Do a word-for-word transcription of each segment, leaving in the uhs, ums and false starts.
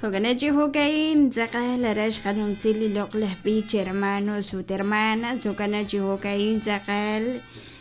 Hoganachi hokain zakal arash kanumsili loklah bich hermanos ut hermanas. Hoganachi hokain zakal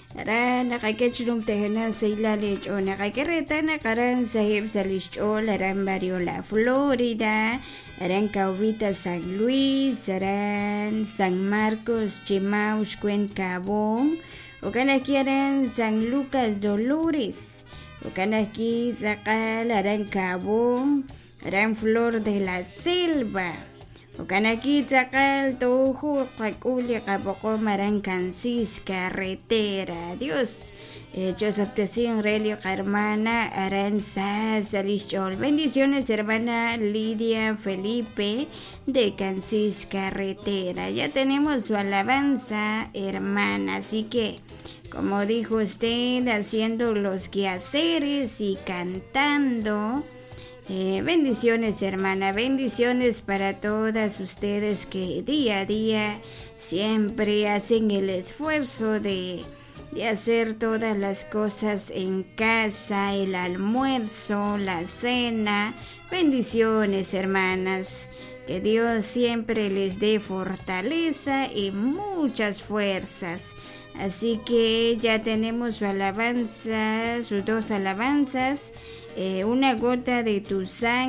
ara nakakechulum tehena seilalich o nakakereta nakaran sahib salichol aran Bariola, Florida, aran Cauvita, San Luis, aran San Marcos, Chimauch, Cuencabón, Hoganaki aran San Lucas, Dolores, Hoganaki zakal aran Cabón, aran Flor de la Selva. Hoganaki zakal tohu kakuli kaboko maran Cansis carretera. Dios. Eh, Joseph Tessin Relio Carmana Aranza Salichol. Bendiciones, hermana Lidia Felipe de Cansis carretera. Ya tenemos su alabanza, hermana. Así que, como dijo usted, haciendo los quehaceres y cantando. Eh, bendiciones, hermana, bendiciones para todas ustedes que día a día siempre hacen el esfuerzo de, de hacer todas las cosas en casa, el almuerzo, la cena. Bendiciones, hermanas, que Dios siempre les dé fortaleza y muchas fuerzas. Así que ya tenemos su alabanza, sus dos alabanzas. Eh, una gota de tu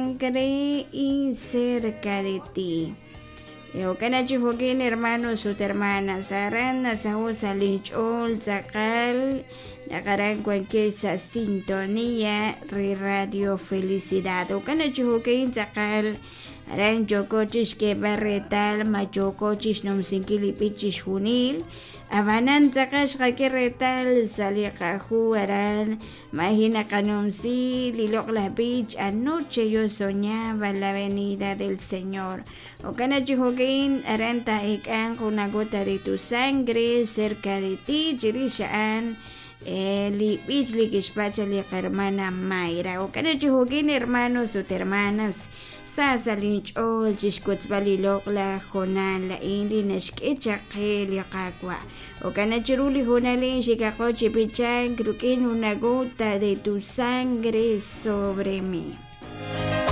sangre y cerca de ti. Okanachi Joaquín, hermanos o hermanas, Arana, Saosa, Linchol, Zacal, Nagarán, cualquier esa sintonía, Re Radio Felicidad. Okanachi Joaquín, Zacal, Aran, Yokochis, que barretal, Mayokochis, Nomsinkili, Pichis, Junil. Abanan takash kakiretal salikahu aran mahina kanumsi lilokla beach. Anoche yo soñaba la venida del Señor. Okanachi Joaquín aran taikan con una gota de tu sangre cerca de ti. Jirishaan li beach li kishpacha li hermana Mayra. Okanachi Joaquín, hermanos o hermanas. Sasa linchol chishkutzbali lokla jonan la indi nashkecha keli kakwa. Okanachiruli jonalin shikakochi pichan, cruquín una gota de tu sangre sobre mí.